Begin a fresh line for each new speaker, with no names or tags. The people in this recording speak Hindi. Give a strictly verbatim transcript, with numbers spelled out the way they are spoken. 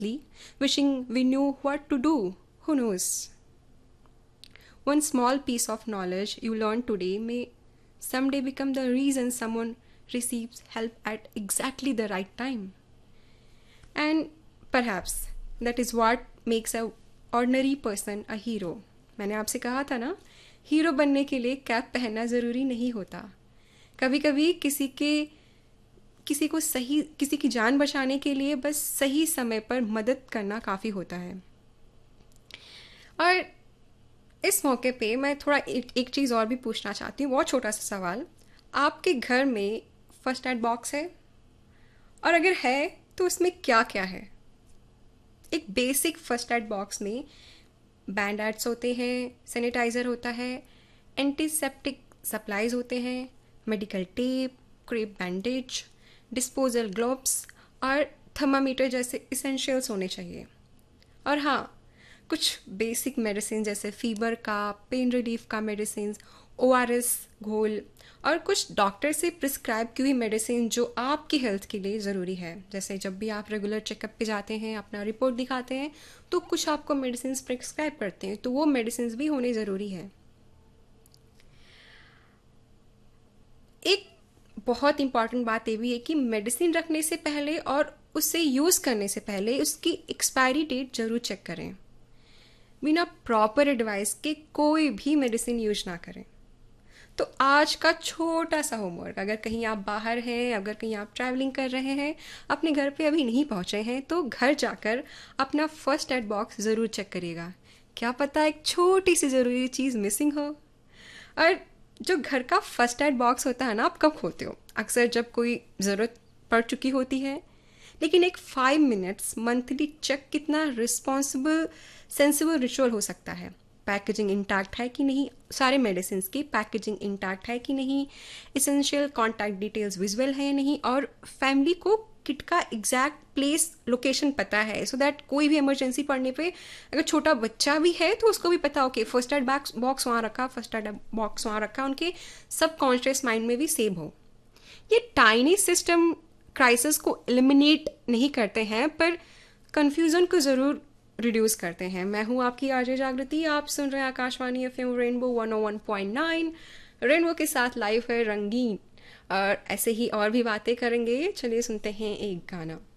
wishing we knew what to do. Who knows? One small piece of knowledge you learn today may someday become the reason someone receives help at exactly the right time. And perhaps that is what makes a ordinary person a hero. मैंने आपसे कहा था ना, हीरो बनने के लिए कैप पहनना ज़रूरी नहीं होता. कभी कभी किसी के किसी को सही किसी की जान बचाने के लिए बस सही समय पर मदद करना काफ़ी होता है. और इस मौके पे मैं थोड़ा एक, एक चीज़ और भी पूछना चाहती हूँ, बहुत छोटा सा सवाल. आपके घर में फर्स्ट एड बॉक्स है? और अगर है तो उसमें क्या क्या है? एक बेसिक फर्स्ट एड बॉक्स में बैंड एड्स होते हैं, सैनिटाइज़र होता है, एंटीसेप्टिक सप्लाईज होते हैं, medical tape, crepe bandage, disposal gloves और थर्मामीटर जैसे इसेंशियल्स होने चाहिए. और हाँ, कुछ बेसिक मेडिसिन जैसे फीवर का, पेन रिलीफ का मेडिसिन, ओ आर एस घोल और कुछ डॉक्टर से प्रिस्क्राइब की हुई मेडिसिन जो आपकी हेल्थ के लिए ज़रूरी है. जैसे जब भी आप रेगुलर चेकअप पे जाते हैं, अपना रिपोर्ट दिखाते हैं, तो कुछ आपको मेडिसिन प्रिस्क्राइब करते हैं, तो वो मेडिसिन भी होने ज़रूरी है. एक बहुत इंपॉर्टेंट बात ये भी है कि मेडिसिन रखने से पहले और उसे यूज़ करने से पहले उसकी एक्सपायरी डेट ज़रूर चेक करें. बिना प्रॉपर एडवाइस के कोई भी मेडिसिन यूज ना करें. तो आज का छोटा सा होमवर्क, अगर कहीं आप बाहर हैं, अगर कहीं आप ट्रैवलिंग कर रहे हैं, अपने घर पे अभी नहीं पहुंचे हैं, तो घर जाकर अपना फर्स्ट एड बॉक्स ज़रूर चेक करिएगा. क्या पता एक छोटी सी ज़रूरी चीज़ मिसिंग हो. और जो घर का फर्स्ट एड बॉक्स होता है ना, आप कब खोलते हो? अक्सर जब कोई ज़रूरत पड़ चुकी होती है. लेकिन एक फाइव मिनट्स मंथली चेक कितना रिस्पॉन्सिबल सेंसिबल रिचुअल हो सकता है. पैकेजिंग इंटैक्ट है कि नहीं, सारे मेडिसिन की पैकेजिंग इंटैक्ट है कि नहीं, इसेंशियल कॉन्टैक्ट डिटेल्स विजुअल है या नहीं, और फैमिली को किट का एग्जैक्ट प्लेस लोकेशन पता है, सो so दैट कोई भी इमरजेंसी पड़ने पे अगर छोटा बच्चा भी है तो उसको भी पता हो कि फर्स्ट एड बॉक्स बॉक्स वहाँ रखा, फर्स्ट एड बॉक्स वहाँ रखा, उनके सब कॉन्शियस माइंड में भी सेव हो. ये टाइनी सिस्टम क्राइसिस को एलिमिनेट नहीं करते हैं, पर कन्फ्यूज़न को ज़रूर रिड्यूस करते हैं. मैं हूँ आपकी आरजे जागृति, आप सुन रहे हैं आकाशवाणी एफएम रेनबो वन ओ वन पॉइंट नाइन. रेनबो के साथ लाइव है रंगीन, और ऐसे ही और भी बातें करेंगे. चलिए सुनते हैं एक गाना.